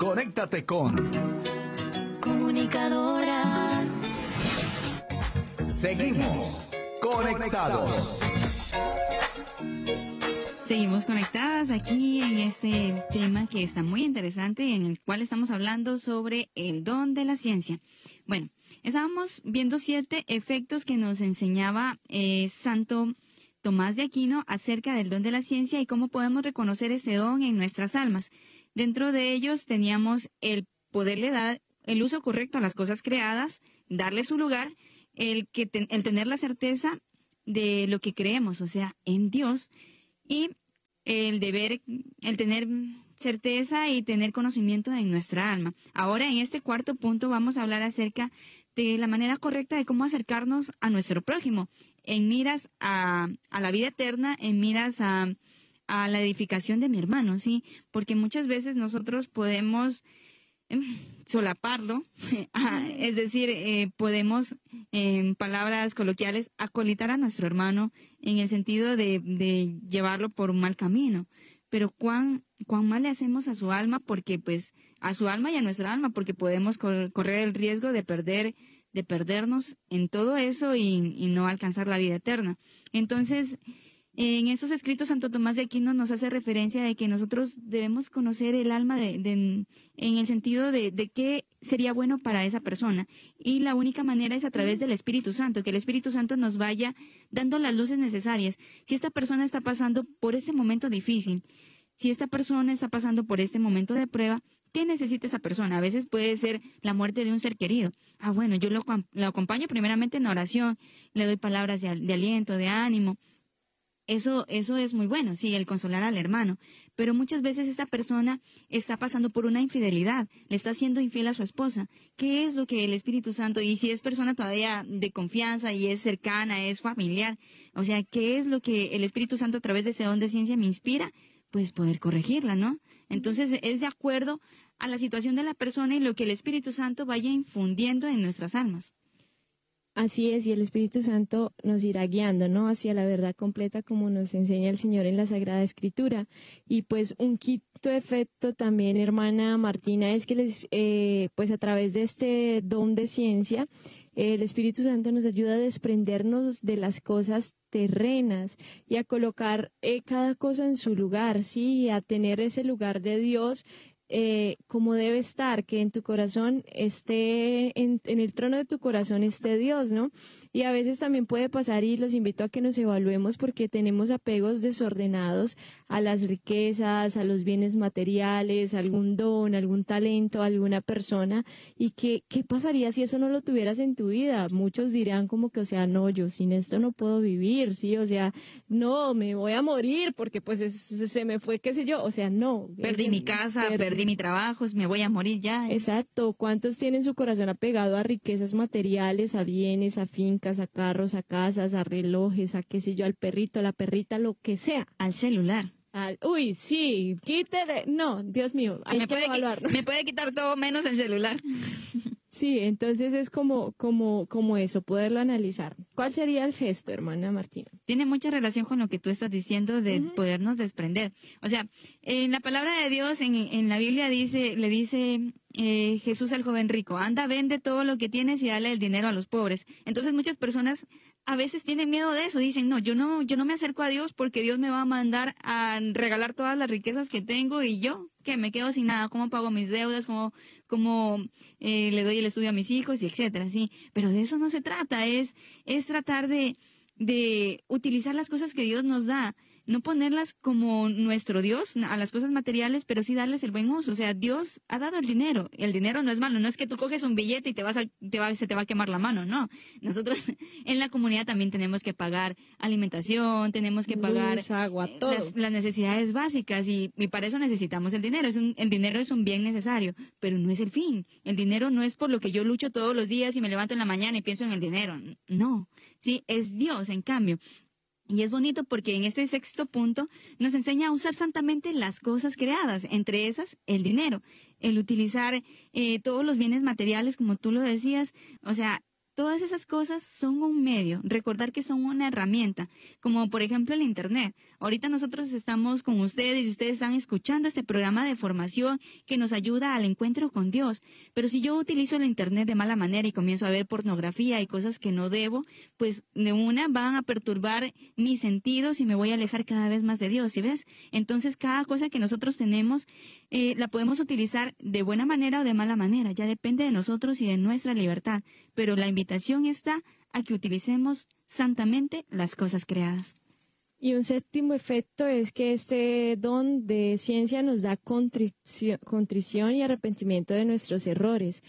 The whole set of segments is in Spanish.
conéctate con Comunicadoras. Seguimos conectados. Seguimos conectadas aquí en este tema que está muy interesante, en el cual estamos hablando sobre el don de la ciencia. Bueno, estábamos viendo 7 efectos que nos enseñaba Santo Tomás de Aquino acerca del don de la ciencia y cómo podemos reconocer este don en nuestras almas. Dentro de ellos teníamos el poderle dar el uso correcto a las cosas creadas, darle su lugar, el tener la certeza de lo que creemos, o sea, en Dios, y el tener certeza y tener conocimiento en nuestra alma. Ahora, en este cuarto punto, vamos a hablar acerca de la manera correcta de cómo acercarnos a nuestro prójimo, en miras a la vida eterna, en miras a la edificación de mi hermano, ¿sí? Porque muchas veces nosotros podemos solaparlo, es decir, podemos, en palabras coloquiales, acolitar a nuestro hermano en el sentido de llevarlo por un mal camino. Pero cuán mal le hacemos a su alma, porque pues a su alma y a nuestra alma, porque podemos correr el riesgo de perdernos en todo eso y no alcanzar la vida eterna. Entonces, en estos escritos, Santo Tomás de Aquino nos hace referencia de que nosotros debemos conocer el alma en el sentido de qué sería bueno para esa persona. Y la única manera es a través del Espíritu Santo, que el Espíritu Santo nos vaya dando las luces necesarias. Si esta persona está pasando por ese momento difícil, si esta persona está pasando por este momento de prueba, ¿qué necesita esa persona? A veces puede ser la muerte de un ser querido. Bueno, yo lo acompaño primeramente en oración, le doy palabras de aliento, de ánimo. Eso es muy bueno, sí, el consolar al hermano. Pero muchas veces esta persona está pasando por una infidelidad, le está siendo infiel a su esposa. ¿Qué es lo que el Espíritu Santo, y si es persona todavía de confianza y es cercana, es familiar, o sea, qué es lo que el Espíritu Santo a través de ese don de ciencia me inspira? Pues poder corregirla, ¿no? Entonces es de acuerdo a la situación de la persona y lo que el Espíritu Santo vaya infundiendo en nuestras almas. Así es, y el Espíritu Santo nos irá guiando, ¿no? Hacia la verdad completa, como nos enseña el Señor en la Sagrada Escritura. Y pues un quinto efecto también, hermana Martina, es que pues a través de este don de ciencia, el Espíritu Santo nos ayuda a desprendernos de las cosas terrenas y a colocar cada cosa en su lugar, sí, y a tener ese lugar de Dios como debe estar, que en tu corazón esté, en el trono de tu corazón esté Dios, ¿no? Y a veces también puede pasar, y los invito a que nos evaluemos, porque tenemos apegos desordenados a las riquezas, a los bienes materiales, a algún don, algún talento, a alguna persona. ¿Y qué pasaría si eso no lo tuvieras en tu vida? Muchos dirán como que, o sea, no, yo sin esto no puedo vivir, ¿sí? O sea, no, me voy a morir porque pues se me fue, qué sé yo, o sea, no. Perdí mi casa, perdí mi trabajo, me voy a morir ya. Exacto. ¿Cuántos tienen su corazón apegado a riquezas materiales, a bienes, a fincas, a carros, a casas, a relojes, a qué sé yo, al perrito, a la perrita, lo que sea? Al celular. Uy, sí, quítale. No, Dios mío, hay que evaluarlo. Me puede quitar todo menos el celular. Sí, entonces es como eso, poderlo analizar. ¿Cuál sería el sexto, hermana Martina? Tiene mucha relación con lo que tú estás diciendo de podernos desprender. O sea, en la palabra de Dios, en la Biblia le dice Jesús al joven rico, anda, vende todo lo que tienes y dale el dinero a los pobres. Entonces muchas personas a veces tienen miedo de eso, dicen, no, yo no me acerco a Dios porque Dios me va a mandar a regalar todas las riquezas que tengo y yo, ¿qué? Me quedo sin nada, ¿cómo pago mis deudas? ¿Cómo le doy el estudio a mis hijos? Y etcétera, sí. Pero de eso no se trata, es tratar de utilizar las cosas que Dios nos da, no ponerlas como nuestro Dios a las cosas materiales, pero sí darles el buen uso. O sea, Dios ha dado el dinero no es malo, no es que tú coges un billete y se te va a quemar la mano, no. Nosotros en la comunidad también tenemos que pagar alimentación, tenemos que pagar luz, agua, todo. Las necesidades básicas y para eso necesitamos el dinero. El dinero es un bien necesario, pero no es el fin. El dinero no es por lo que yo lucho todos los días y me levanto en la mañana y pienso en el dinero. No, sí, es Dios, en cambio. Y es bonito porque en este sexto punto nos enseña a usar santamente las cosas creadas, entre esas el dinero, el utilizar todos los bienes materiales, como tú lo decías, o sea, todas esas cosas son un medio, recordar que son una herramienta, como por ejemplo el Internet. Ahorita nosotros estamos con ustedes y ustedes están escuchando este programa de formación que nos ayuda al encuentro con Dios. Pero si yo utilizo el Internet de mala manera y comienzo a ver pornografía y cosas que no debo, pues de una van a perturbar mis sentidos y me voy a alejar cada vez más de Dios, ¿sí ves? Entonces cada cosa que nosotros tenemos la podemos utilizar de buena manera o de mala manera, ya depende de nosotros y de nuestra libertad. Pero la invitación está a que utilicemos santamente las cosas creadas. Y un séptimo efecto es que este don de ciencia nos da contrición y arrepentimiento de nuestros errores.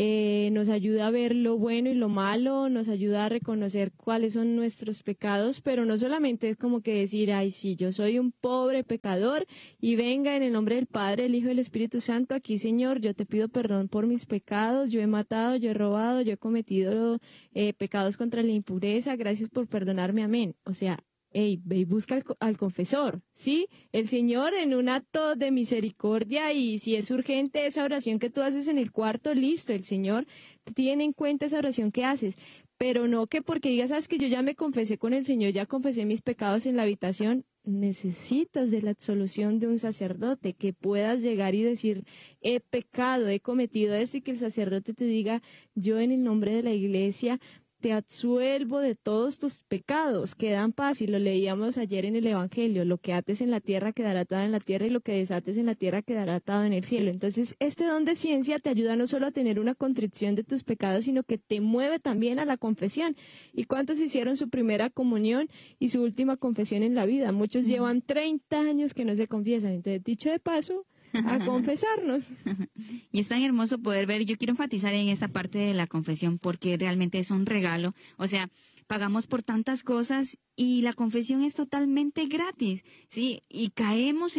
Nos ayuda a ver lo bueno y lo malo, nos ayuda a reconocer cuáles son nuestros pecados, pero no solamente es como que decir, ay, sí, yo soy un pobre pecador y venga en el nombre del Padre, el Hijo y el Espíritu Santo, aquí, Señor, yo te pido perdón por mis pecados, yo he matado, yo he robado, yo he cometido pecados contra la impureza, gracias por perdonarme, amén. O sea, ve y busca al confesor, ¿sí? El Señor en un acto de misericordia, y si es urgente esa oración que tú haces en el cuarto, listo, el Señor tiene en cuenta esa oración que haces, pero no que porque digas, sabes que yo ya me confesé con el Señor, ya confesé mis pecados en la habitación. Necesitas de la absolución de un sacerdote, que puedas llegar y decir, he pecado, he cometido esto, y que el sacerdote te diga, yo en el nombre de la Iglesia te absuelvo de todos tus pecados, que dan paz, y lo leíamos ayer en el Evangelio, lo que ates en la tierra quedará atado en la tierra, y lo que desates en la tierra quedará atado en el cielo. Entonces, este don de ciencia te ayuda no solo a tener una contrición de tus pecados, sino que te mueve también a la confesión. ¿Y cuántos hicieron su primera comunión y su última confesión en la vida? Muchos llevan 30 años que no se confiesan. Entonces, dicho de paso, a confesarnos. Y es tan hermoso poder ver, yo quiero enfatizar en esta parte de la confesión porque realmente es un regalo. O sea, pagamos por tantas cosas y la confesión es totalmente gratis, ¿sí? Y caemos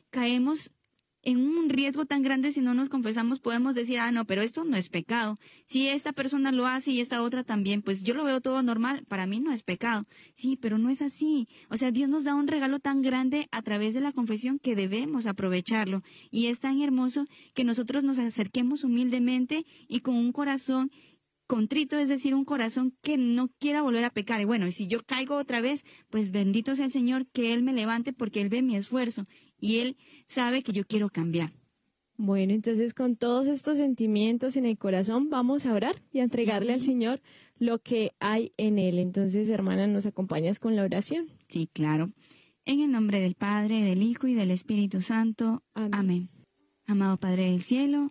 en un riesgo tan grande si no nos confesamos. Podemos decir, no, pero esto no es pecado. Si esta persona lo hace y esta otra también, pues yo lo veo todo normal, para mí no es pecado. Sí, pero no es así. O sea, Dios nos da un regalo tan grande a través de la confesión que debemos aprovecharlo. Y es tan hermoso que nosotros nos acerquemos humildemente y con un corazón contrito, es decir, un corazón que no quiera volver a pecar. Y bueno, y si yo caigo otra vez, pues bendito sea el Señor, que Él me levante porque Él ve mi esfuerzo y Él sabe que yo quiero cambiar. Bueno, entonces con todos estos sentimientos en el corazón vamos a orar y a entregarle al Señor lo que hay en Él. Entonces, hermana, ¿nos acompañas con la oración? Sí, claro. En el nombre del Padre, del Hijo y del Espíritu Santo. Amén. Amén. Amado Padre del Cielo,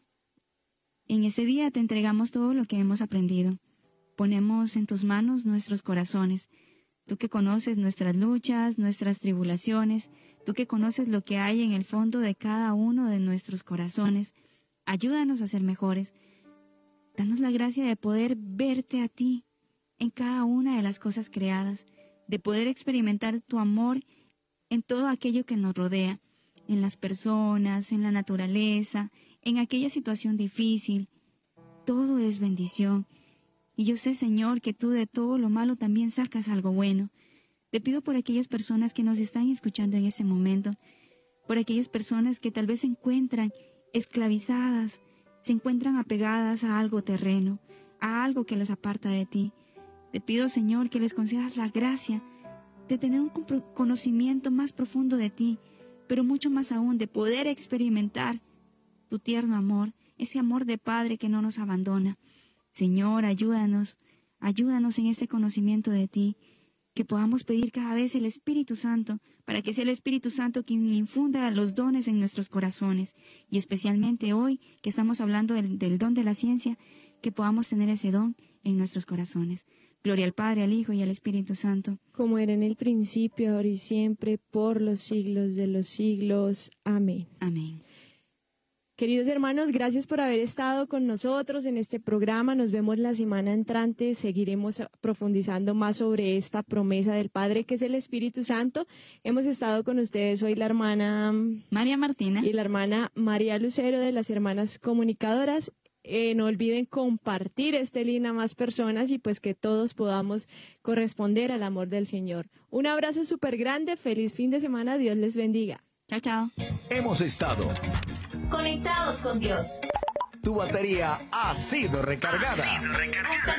en este día te entregamos todo lo que hemos aprendido. Ponemos en tus manos nuestros corazones. Tú que conoces nuestras luchas, nuestras tribulaciones, tú que conoces lo que hay en el fondo de cada uno de nuestros corazones, ayúdanos a ser mejores. Danos la gracia de poder verte a ti en cada una de las cosas creadas, de poder experimentar tu amor en todo aquello que nos rodea, en las personas, en la naturaleza, en aquella situación difícil. Todo es bendición. Y yo sé, Señor, que tú de todo lo malo también sacas algo bueno. Te pido por aquellas personas que nos están escuchando en ese momento, por aquellas personas que tal vez se encuentran esclavizadas, se encuentran apegadas a algo terreno, a algo que las aparta de ti. Te pido, Señor, que les concedas la gracia de tener un conocimiento más profundo de ti, pero mucho más aún de poder experimentar tu tierno amor, ese amor de Padre que no nos abandona. Señor, ayúdanos en este conocimiento de ti, que podamos pedir cada vez el Espíritu Santo, para que sea el Espíritu Santo quien infunda los dones en nuestros corazones, y especialmente hoy que estamos hablando del don de la ciencia, que podamos tener ese don en nuestros corazones. Gloria al Padre, al Hijo y al Espíritu Santo. Como era en el principio, ahora y siempre, por los siglos de los siglos. Amén. Amén. Queridos hermanos, gracias por haber estado con nosotros en este programa. Nos vemos la semana entrante. Seguiremos profundizando más sobre esta promesa del Padre, que es el Espíritu Santo. Hemos estado con ustedes hoy la hermana María Martina y la hermana María Lucero, de las Hermanas Comunicadoras. No olviden compartir este link a más personas y pues que todos podamos corresponder al amor del Señor. Un abrazo súper grande. Feliz fin de semana. Dios les bendiga. Chao, chao. Hemos estado conectados con Dios. Tu batería ha sido recargada. Hasta